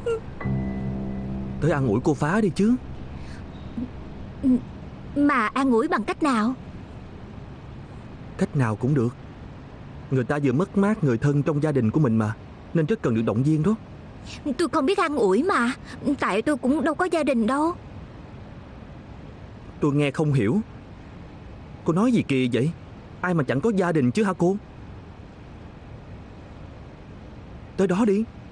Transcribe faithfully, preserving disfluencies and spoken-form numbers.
Tới an ủi cô Phá đi chứ. Mà an ủi bằng cách nào? Cách nào cũng được. Người ta vừa mất mát người thân trong gia đình của mình mà, nên rất cần được động viên đó. Tôi không biết an ủi mà. Tại tôi cũng đâu có gia đình đâu. Tôi nghe không hiểu. Cô nói gì kỳ vậy? Ai mà chẳng có gia đình chứ hả cô? Tới đó đi.